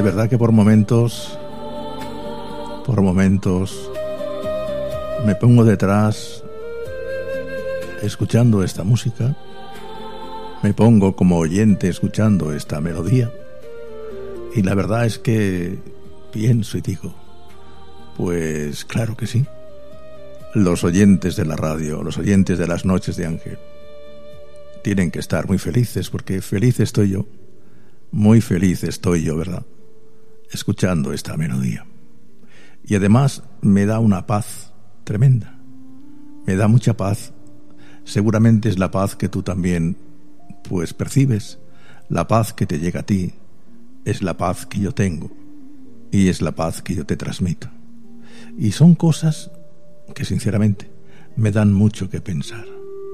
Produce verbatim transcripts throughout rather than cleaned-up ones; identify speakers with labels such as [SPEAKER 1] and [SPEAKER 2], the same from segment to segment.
[SPEAKER 1] verdad que por momentos, por momentos, me pongo detrás escuchando esta música, me pongo como oyente escuchando esta melodía, y la verdad es que pienso y digo, pues claro que sí, los oyentes de la radio, los oyentes de las noches de Ángel, tienen que estar muy felices, porque feliz estoy yo, muy feliz estoy yo, ¿verdad?, escuchando esta melodía. Y además me da una paz tremenda, me da mucha paz. Seguramente es la paz que tú también pues percibes, la paz que te llega a ti, es la paz que yo tengo y es la paz que yo te transmito. Y son cosas que sinceramente me dan mucho que pensar,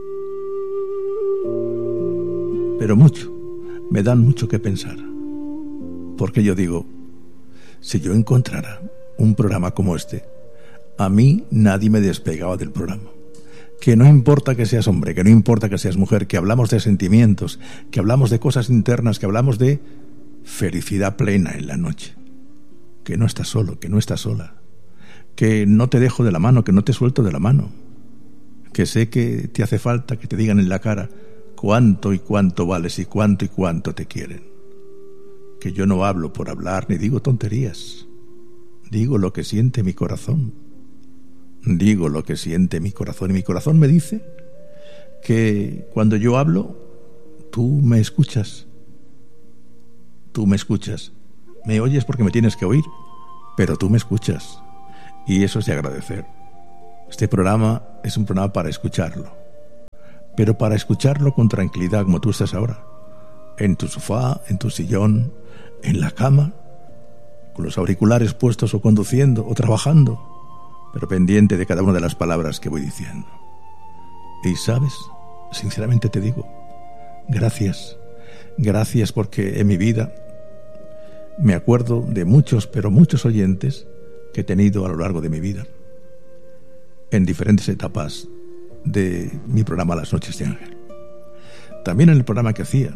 [SPEAKER 1] pero mucho, me dan mucho que pensar, porque yo digo, si yo encontrara un programa como este, a mí nadie me despegaba del programa. Que no importa que seas hombre, que no importa que seas mujer, que hablamos de sentimientos, que hablamos de cosas internas, que hablamos de felicidad plena en la noche. Que no estás solo, que no estás sola. Que no te dejo de la mano, que no te suelto de la mano. Que sé que te hace falta que te digan en la cara cuánto y cuánto vales y cuánto y cuánto te quieren. Que yo no hablo por hablar ni digo tonterías. Digo lo que siente mi corazón. Digo lo que siente mi corazón. Y mi corazón me dice que cuando yo hablo, tú me escuchas. Tú me escuchas. Me oyes porque me tienes que oír, pero tú me escuchas. Y eso es de agradecer. Este programa es un programa para escucharlo. Pero para escucharlo con tranquilidad, como tú estás ahora. En tu sofá, en tu sillón, en la cama, con los auriculares puestos o conduciendo o trabajando, pero pendiente de cada una de las palabras que voy diciendo. Y sabes, sinceramente te digo, gracias, gracias, porque en mi vida me acuerdo de muchos, pero muchos oyentes que he tenido a lo largo de mi vida, en diferentes etapas de mi programa Las Noches de Ángel. También en el programa que hacía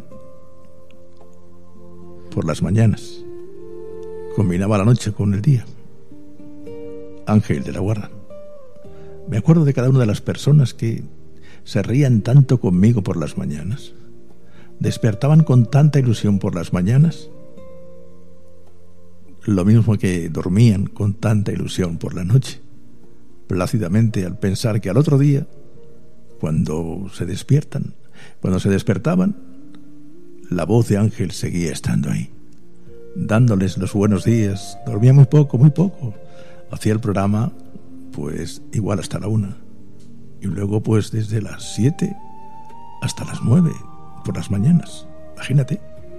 [SPEAKER 1] por las mañanas, combinaba la noche con el día, Ángel de la Guarda. Me acuerdo de cada una de las personas que se rían tanto conmigo por las mañanas, despertaban con tanta ilusión por las mañanas, lo mismo que dormían con tanta ilusión por la noche, plácidamente, al pensar que al otro día, cuando se despiertan, cuando se despertaban, la voz de Ángel seguía estando ahí, dándoles los buenos días. Dormía muy poco, muy poco. Hacía el programa, pues, igual hasta la una. Y luego, pues, desde las siete hasta las nueve, por las mañanas. Imagínate.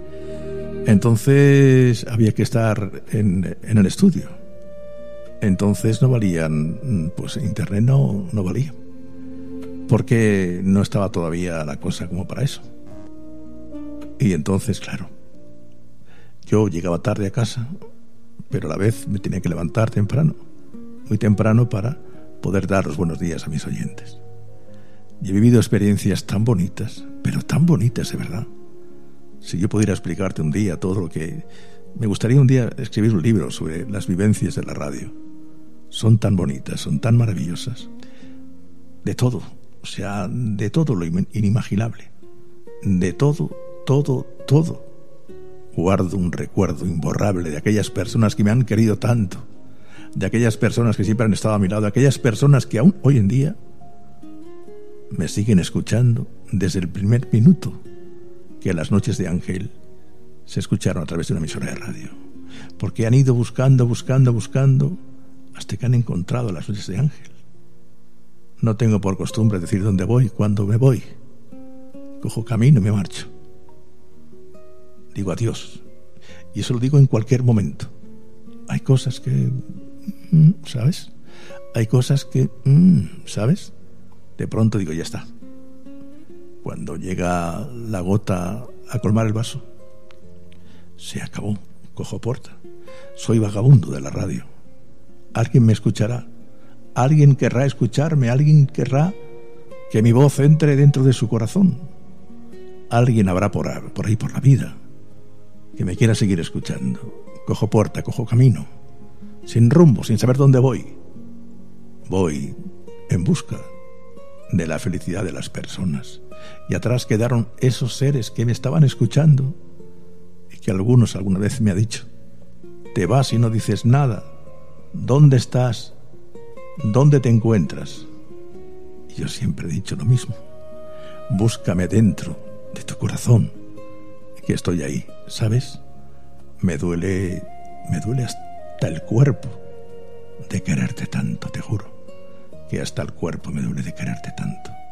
[SPEAKER 1] Entonces, había que estar en, en el estudio. Entonces, no valían, pues, internet no, no valía. Porque no estaba todavía la cosa como para eso. Y entonces, claro, yo llegaba tarde a casa, pero a la vez me tenía que levantar temprano, muy temprano, para poder dar los buenos días a mis oyentes. Y he vivido experiencias tan bonitas, pero tan bonitas de verdad. Si yo pudiera explicarte un día todo lo que... Me gustaría un día escribir un libro sobre las vivencias de la radio. Son tan bonitas, son tan maravillosas. De todo, o sea, de todo lo inimaginable. De todo, todo, todo. Guardo un recuerdo imborrable de aquellas personas que me han querido tanto, de aquellas personas que siempre han estado a mi lado, de aquellas personas que aún hoy en día me siguen escuchando desde el primer minuto que Las Noches de Ángel se escucharon a través de una emisora de radio, porque han ido buscando, buscando, buscando hasta que han encontrado Las Noches de Ángel. No tengo por costumbre decir dónde voy, cuándo me voy. Cojo camino y me marcho. Digo adiós. Y eso lo digo en cualquier momento. Hay cosas que... ¿sabes? Hay cosas que... ¿sabes? De pronto digo, ya está. Cuando llega la gota a colmar el vaso, se acabó. Cojo puerta. Soy vagabundo de la radio. Alguien me escuchará. Alguien querrá escucharme. Alguien querrá que mi voz entre dentro de su corazón. Alguien habrá por, por ahí por la vida que me quiera seguir escuchando, Cojo puerta, cojo camino, sin rumbo, sin saber dónde voy. Voy en busca de la felicidad de las personas. Y atrás quedaron esos seres que me estaban escuchando y que algunos alguna vez me ha dicho: te vas y no dices nada. ¿Dónde estás? ¿Dónde te encuentras? Y yo siempre he dicho lo mismo: búscame dentro de tu corazón, que estoy ahí, ¿sabes? Me duele, me duele hasta el cuerpo de quererte tanto, te juro, que hasta el cuerpo me duele de quererte tanto.